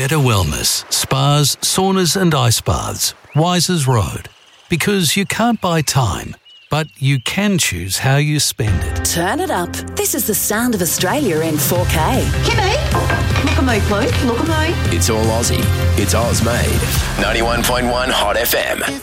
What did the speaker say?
Better Wellness, spas, saunas and ice baths, Wisers Road. Because you can't buy time, but you can choose how you spend it. Turn it up. This is the sound of Australia in 4K. Kimmy, look at me, please. Look at me. It's all Aussie. It's Oz made. 91.1 Hot FM.